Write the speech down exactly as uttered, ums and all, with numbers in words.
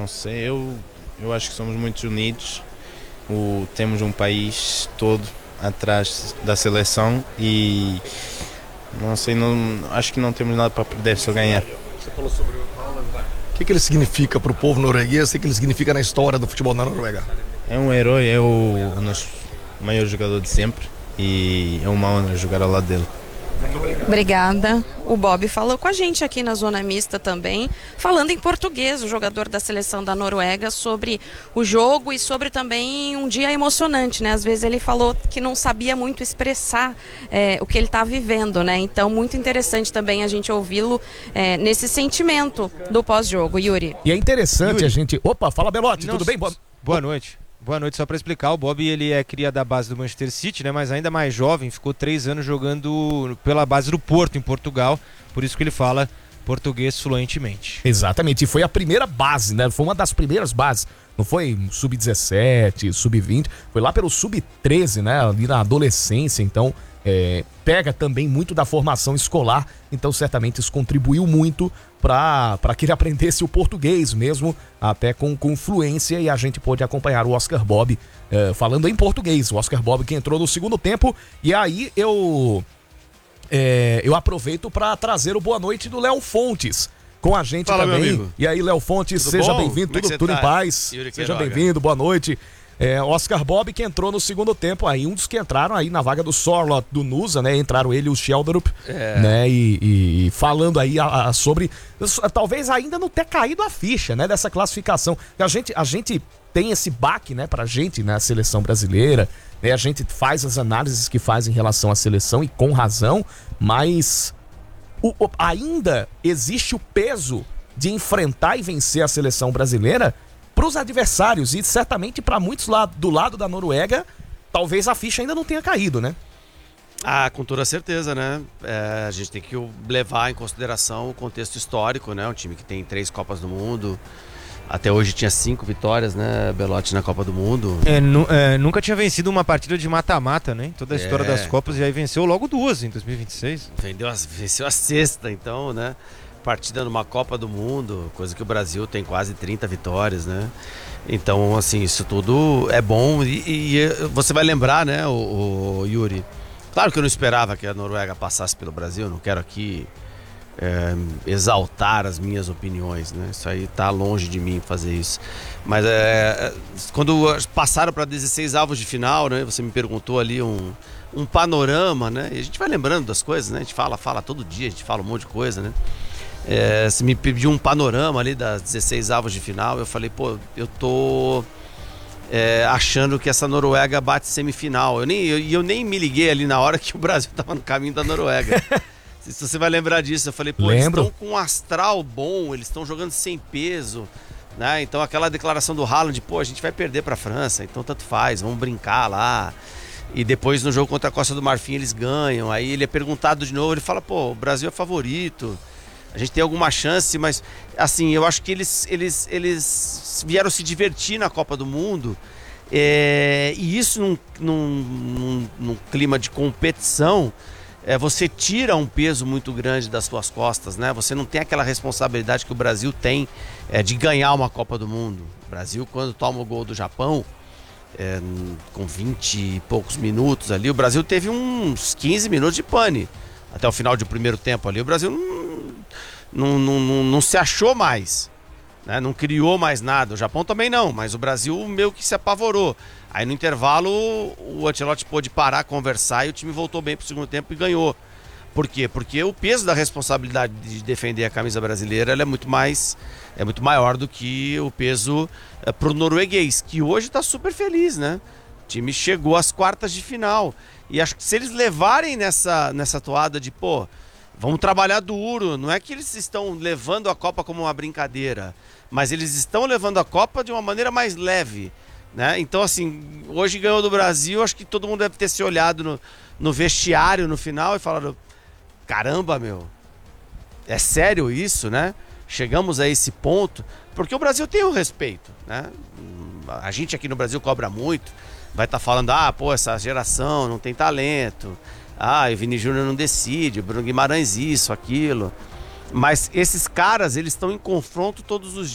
não sei, eu, eu acho que somos muito unidos, o, temos um país todo atrás da seleção e não sei, não, acho que não temos nada para perder, só ganhar. Você falou sobre o Haaland. O que, que ele significa para o povo norueguês? O que, que ele significa na história do futebol na Noruega? É um herói, é o, o nosso maior jogador de sempre e é uma honra jogar ao lado dele. Obrigada. O Bob falou com a gente aqui na Zona Mista também, falando em português, o jogador da seleção da Noruega, sobre o jogo e sobre também um dia emocionante, né? Às vezes ele falou que não sabia muito expressar é, o que ele está vivendo, né? Então, muito interessante também a gente ouvi-lo é, nesse sentimento do pós-jogo, Yuri. E é interessante Yuri. a gente... Opa, fala Belotti, Não, tudo bem? Boa, Boa noite. Boa noite, só para explicar, o Bob ele é cria da base do Manchester City, né, mas ainda mais jovem, ficou três anos jogando pela base do Porto, em Portugal, por isso que ele fala português fluentemente. Exatamente, e foi a primeira base, né, foi uma das primeiras bases, não foi sub dezessete, sub vinte, foi lá pelo sub treze, né, ali na adolescência, então é, pega também muito da formação escolar, então certamente isso contribuiu muito para que ele aprendesse o português mesmo, até com, com fluência, e a gente pôde acompanhar o Oscar Bob eh, falando em português. O Oscar Bob que entrou no segundo tempo, e aí eu, eh, eu aproveito para trazer o boa noite do Léo Fontes com a gente. Fala, também. E aí, Léo Fontes, tudo seja bem-vindo, tudo, tudo tá? em paz. Yuri seja bem-vindo, boa noite. É, Oscar Bob que entrou no segundo tempo, aí um dos que entraram aí na vaga do Sorloth do Nusa, né? Entraram ele e o Sheldrup, é. né? E, e, e falando aí a, a, sobre talvez ainda não ter caído a ficha, né? Dessa classificação. A gente, a gente tem esse baque, né? Pra gente, né? A seleção brasileira, né? A gente faz as análises que faz em relação à seleção e com razão, mas o, o, ainda existe o peso de enfrentar e vencer a seleção brasileira para os adversários, e certamente para muitos lá do lado da Noruega, talvez a ficha ainda não tenha caído, né? Ah, com toda certeza, né? É, a gente tem que levar em consideração o contexto histórico, né? Um time que tem três Copas do Mundo, até hoje tinha cinco vitórias, né, Belotti, na Copa do Mundo. É, nu, é, nunca tinha vencido uma partida de mata-mata, né? Em toda a história é. das Copas, e aí venceu logo duas em dois mil e vinte e seis. Vendeu a, venceu a sexta, então, né? Partida numa Copa do Mundo, coisa que o Brasil tem quase trinta vitórias, né? Então, assim, isso tudo é bom e, e você vai lembrar, né, o, o Yuri? Claro que eu não esperava que a Noruega passasse pelo Brasil, não quero aqui é, exaltar as minhas opiniões, né? Isso aí tá longe de mim fazer isso. Mas é, quando passaram para dezesseis avos de final, né? Você me perguntou ali um, um panorama, né? E a gente vai lembrando das coisas, né? A gente fala, fala todo dia, a gente fala um monte de coisa, né? É, você me pediu um panorama ali das dezesseis avos de final, eu falei, pô, eu tô é, achando que essa Noruega bate semifinal. Eu nem, eu, eu nem me liguei ali na hora que o Brasil tava no caminho da Noruega. Se você vai lembrar disso, eu falei, pô, Lembro. eles estão com um astral bom, eles estão jogando sem peso, né? Então aquela declaração do Haaland, pô, a gente vai perder pra França, então tanto faz, vamos brincar lá. E depois no jogo contra a Costa do Marfim eles ganham, aí ele é perguntado de novo, ele fala, pô, o Brasil é favorito. A gente tem alguma chance, mas assim, eu acho que eles, eles, eles vieram se divertir na Copa do Mundo, é, e isso num, num, num, num clima de competição, é, você tira um peso muito grande das suas costas, né? Você não tem aquela responsabilidade que o Brasil tem é, de ganhar uma Copa do Mundo. O Brasil, quando toma o gol do Japão, é, com vinte e poucos minutos ali, o Brasil teve uns quinze minutos de pane. Até o final do primeiro tempo ali, o Brasil não, não, não, não, não se achou mais, né? Não criou mais nada. O Japão também não, mas o Brasil meio que se apavorou. Aí no intervalo o Ancelotti pôde parar, conversar, e o time voltou bem pro segundo tempo e ganhou. Por quê? Porque o peso da responsabilidade de defender a camisa brasileira ela é muito mais, é muito maior do que o peso é, pro norueguês, que hoje tá super feliz, né? O time chegou às quartas de final. E acho que se eles levarem nessa, nessa toada de, pô, vamos trabalhar duro, não é que eles estão levando a Copa como uma brincadeira, mas eles estão levando a Copa de uma maneira mais leve, né? Então, assim, hoje ganhou do Brasil, acho que todo mundo deve ter se olhado no, no vestiário no final e falado, caramba, meu, é sério isso, né? Chegamos a esse ponto, porque o Brasil tem o respeito, né? A gente aqui no Brasil cobra muito, vai estar tá falando, ah, pô, essa geração não tem talento, ah, o Vini Júnior não decide, o Bruno Guimarães isso, aquilo. Mas esses caras, eles estão em confronto todos os